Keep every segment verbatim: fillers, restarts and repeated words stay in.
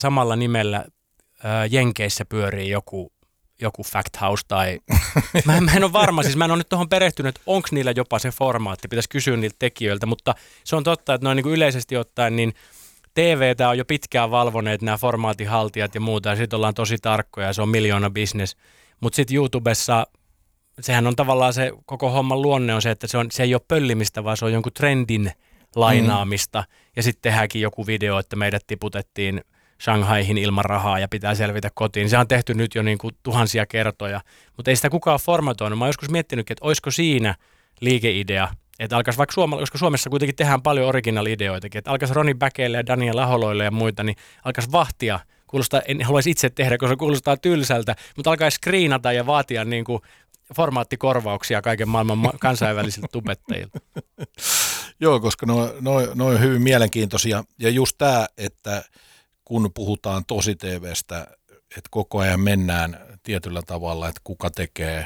samalla nimellä ää, Jenkeissä pyörii joku, joku Fact House tai... mä, en, mä en ole varma, siis mä en ole nyt tuohon perehtynyt, että onko niillä jopa se formaatti, pitäisi kysyä niiltä tekijöiltä, mutta se on totta, että noin niin kuin yleisesti ottaen, niin T V:tä on jo pitkään valvoneet nämä formaatihaltijat ja muuta, ja siitä ollaan tosi tarkkoja, ja se on miljoona business. Mutta sitten YouTubessa, sehän on tavallaan se koko homman luonne on se, että se, on, se ei ole pöllimistä, vaan se on jonkun trendin lainaamista, mm. ja sitten tehdäänkin joku video, että meidät tiputettiin Shanghaihin ilman rahaa ja pitää selvitä kotiin. Se on tehty nyt jo niin kuin tuhansia kertoja, mutta ei sitä kukaan formatoinut. Mä oon joskus miettinytkin, että olisiko siinä liikeidea, että alkaisi vaikka Suomessa, koska Suomessa kuitenkin tehdään paljon original-ideoitakin, että alkaisi Roni Bäkeille ja Daniel Aholoille ja muita, niin alkaisi vahtia, kuulostaa, en haluaisi itse tehdä, koska se kuulostaa tylsältä, mutta alkaisi screenata ja vaatia niin kuin formaattikorvauksia kaiken maailman ma- kansainvälisiltä tubettajilta. Joo, koska ne on, ne on, ne on hyvin mielenkiintoisia. Ja just tämä, että kun puhutaan tosi T V:stä, että koko ajan mennään tietyllä tavalla, että kuka tekee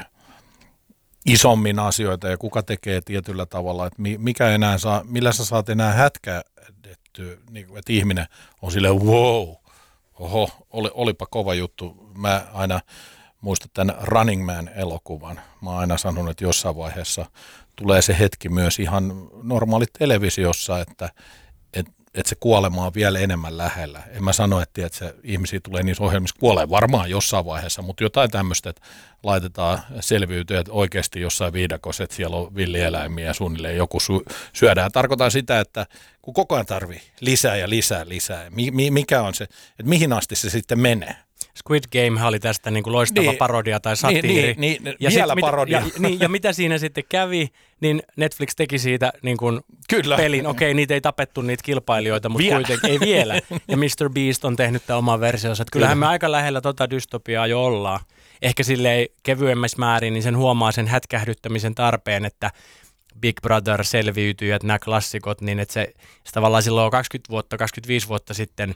isommin asioita ja kuka tekee tietyllä tavalla, että mikä enää saa, millä sä saat enää hätkähdettyä, niin että ihminen on silleen wow, oho, oli, olipa kova juttu. Mä aina muistan tämän Running Man-elokuvan. Mä oon aina sanonut, että jossain vaiheessa tulee se hetki myös ihan normaali televisiossa, että et, et se kuolema on vielä enemmän lähellä. En mä sano, että, että se ihmisiä tulee niissä ohjelmissa kuolee varmaan jossain vaiheessa, mutta jotain tämmöistä, että laitetaan selviytyä, että oikeasti jossain viidakossa, että siellä on villieläimiä ja suunnilleen joku sy- syödään. Tarkoitan sitä, että kun koko ajan tarvii lisää ja lisää lisää, mi- mikä on se, että mihin asti se sitten menee. Squid Game oli tästä niin kuin loistava niin, parodia tai satiiri. Niin, niin, niin, ja vielä sit, parodia. Ja, niin, ja mitä siinä sitten kävi, niin Netflix teki siitä niin kuin pelin. Okei, niitä ei tapettu niitä kilpailijoita, mutta vielä. Kuitenkin ei vielä. Ja mister Beast on tehnyt tämän oman versionsa. Että kyllähän Kyllä. me aika lähellä tota dystopiaa jo ollaan. Ehkä silleen kevyemmässä määrin, niin sen huomaa sen hätkähdyttämisen tarpeen, että Big Brother selviytyy, että nämä klassikot, niin että se, se tavallaan silloin kaksikymmentä vuotta, kaksikymmentäviisi vuotta sitten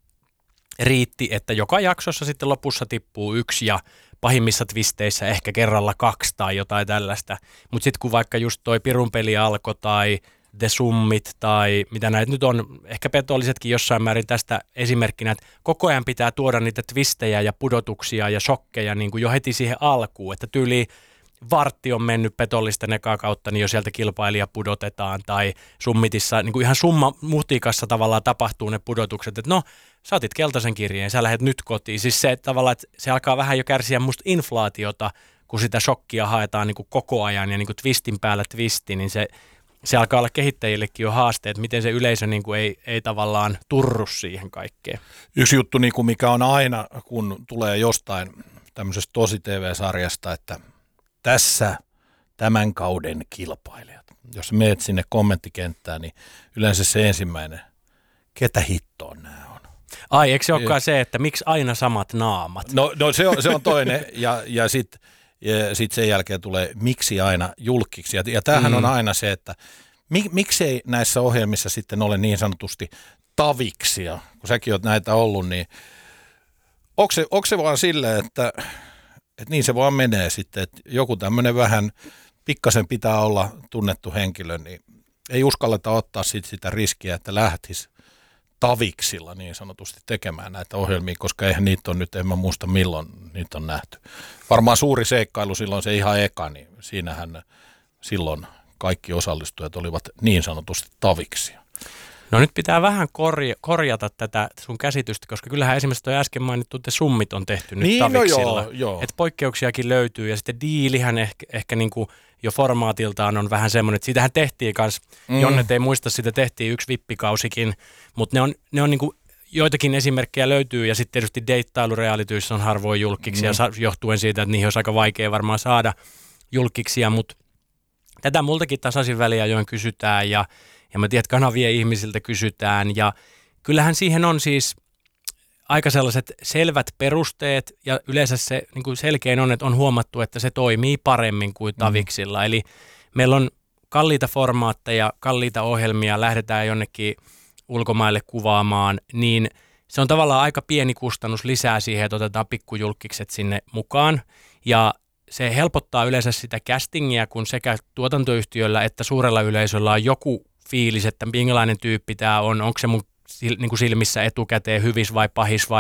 riitti, että joka jaksossa sitten lopussa tippuu yksi ja pahimmissa twisteissä ehkä kerralla kaksi tai jotain tällaista. Mutta sitten kun vaikka just toi Pirun peli alkoi tai The Summit tai mitä näitä nyt on, ehkä petollisetkin jossain määrin tästä esimerkkinä, että koko ajan pitää tuoda niitä twistejä ja pudotuksia ja shokkeja niin kuin jo heti siihen alkuun, että tyyli vartti on mennyt petollisten ekaa kautta, niin jo sieltä kilpailija pudotetaan tai Summitissa niin kuin ihan summa mutikassa tavallaan tapahtuu ne pudotukset, että no sä otit keltaisen kirjeen, sä lähdet nyt kotiin. Siis se tavallaan, että se alkaa vähän jo kärsiä musta inflaatiota, kun sitä shokkia haetaan niin kuin koko ajan ja niin kuin twistin päällä twisti, niin se, se alkaa olla kehittäjillekin jo haaste, että miten se yleisö niin kuin ei, ei tavallaan turru siihen kaikkeen. Yksi juttu, niin kuin mikä on aina, kun tulee jostain tämmöisestä tosi T V-sarjasta, että tässä tämän kauden kilpailijat. Jos meet sinne kommenttikenttään, niin yleensä se ensimmäinen, ketä hittoon nämä on. Ai, eikö se olekaan se, että miksi aina samat naamat? No, no se, on, se on toinen, ja, ja sitten sit sen jälkeen tulee, miksi aina julkiksi. Ja, ja tämähän mm. on aina se, että mik, miksei näissä ohjelmissa sitten ole niin sanotusti taviksia, kun säkin oot näitä ollut, niin onko se, onko se vaan silleen, että että niin se vaan menee sitten, että joku tämmöinen vähän pikkasen pitää olla tunnettu henkilö, niin ei uskalleta ottaa sit sitä riskiä, että lähtisi taviksilla niin sanotusti tekemään näitä ohjelmia, koska eihän niitä on nyt, en mä muista milloin niitä on nähty. Varmaan suuri seikkailu silloin se ihan eka, niin siinähän silloin kaikki osallistujat olivat niin sanotusti taviksia. No nyt pitää vähän korja- korjata tätä sun käsitystä, koska kyllähän esimerkiksi tuo äsken mainittu, että Summit on tehty nyt niin, taviksilla. No joo, joo. Että poikkeuksiakin löytyy ja sitten diilihän ehkä, ehkä niin kuin jo formaatiltaan on vähän semmoinen, että siitähän tehtiin kanssa, mm. Jonnet ei muista, sitä tehtiin yksi vippikausikin, mutta ne on, ne on niin kuin joitakin esimerkkejä löytyy ja sitten tietysti deittailurealityissä on harvoin julkiksi mm. ja johtuen siitä, että niihin olisi aika vaikea varmaan saada julkiksia, mutta tätä multakin tasaisin väliajoin kysytään ja Ja mä tiedän, että kanavien ihmisiltä kysytään ja kyllähän siihen on siis aika sellaiset selvät perusteet ja yleensä se niin kuin selkein on, että on huomattu, että se toimii paremmin kuin taviksilla. Mm. Eli meillä on kalliita formaatteja, kalliita ohjelmia, lähdetään jonnekin ulkomaille kuvaamaan, niin se on tavallaan aika pieni kustannus lisää siihen, että otetaan pikkujulkikset sinne mukaan ja se helpottaa yleensä sitä castingia, kun sekä tuotantoyhtiöllä että suurella yleisöllä on joku fiilis, että minkälainen tyyppi tämä on, onko se mun niin kuin silmissä etukäteen hyvis vai pahis vai